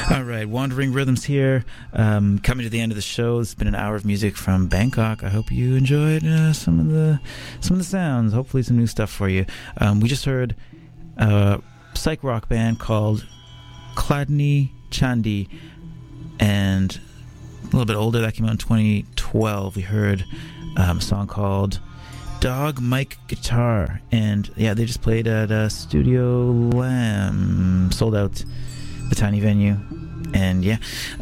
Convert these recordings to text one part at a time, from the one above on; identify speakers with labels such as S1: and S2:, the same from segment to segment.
S1: All right, Wandering Rhythms here. Coming to the end of the show. It's been an hour of music from Bangkok. I hope you enjoyed some of the sounds. Hopefully, some new stuff for you. We just heard a psych rock band called Chladni Chandi, and a little bit older. That came out in 2012. We heard a song called Dog Mic Guitar, and yeah, they just played at Studio Lamb, sold out the tiny venue. And yeah,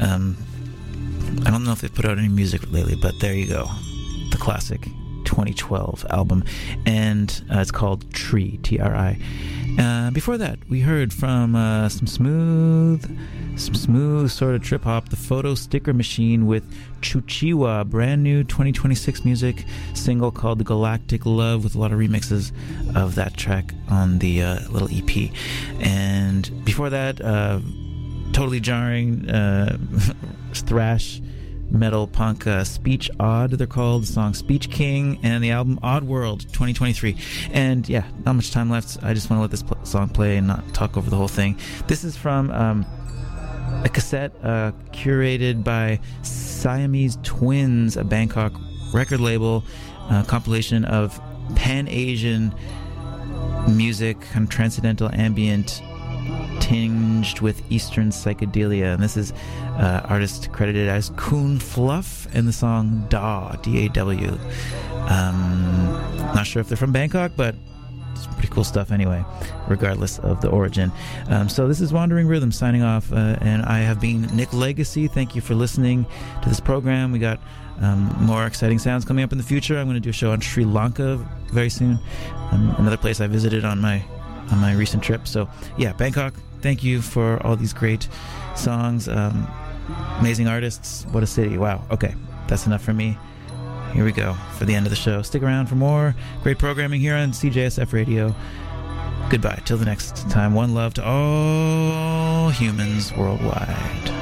S1: I don't know if they've put out any music lately, but there you go, the classic 2012 album, and it's called Tree, Tri. Before that, we heard from some smooth sort of trip hop, the Photo Sticker Machine with Chuchiwa, brand new 2026 music single called The Galactic Love, with a lot of remixes of that track on the little EP. And before that, totally jarring thrash metal punk, Speech Odd, they're called, the song Speech King, and the album Odd World 2023. And yeah, not much time left. I just want to let this song play and not talk over the whole thing. This is from a cassette curated by Siamese Twins, a Bangkok record label, compilation of Pan-Asian music and transcendental ambient tinged with Eastern psychedelia, and this is artist credited as Kun Fluff, and the song Daw, D-A-W. Not sure if they're from Bangkok, but it's pretty cool stuff anyway, regardless of the origin. So this is Wandering Rhythm signing off, and I have been Nick Legacy. Thank you for listening to this program. We got more exciting sounds coming up in the future. I'm going to do a show on Sri Lanka very soon, another place I visited on my recent trip. So yeah, Bangkok, thank you for all these great songs, amazing artists. What a city. Wow. Okay, that's enough for me. Here we go for the end of the show. Stick around for more great programming here on CJSF Radio. Goodbye till the next time. One love to all humans worldwide.